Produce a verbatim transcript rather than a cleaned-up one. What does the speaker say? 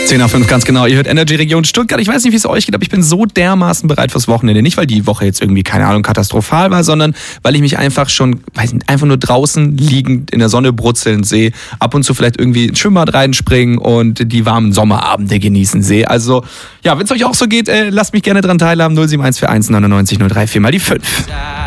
zehn nach fünf, ganz genau. Ihr hört Energy Region Stuttgart. Ich weiß nicht, wie es euch geht, aber ich bin so dermaßen bereit fürs Wochenende. Nicht, weil die Woche jetzt irgendwie, keine Ahnung, katastrophal war, sondern weil ich mich einfach schon, weiß nicht, einfach nur draußen liegend in der Sonne brutzeln sehe. Ab und zu vielleicht irgendwie ins Schwimmbad reinspringen und die warmen Sommerabende genießen sehe. Also, ja, wenn es euch auch so geht, äh, lasst mich gerne dran teilhaben. null sieben eins vier eins neunundneunzig null drei vier mal die fünf.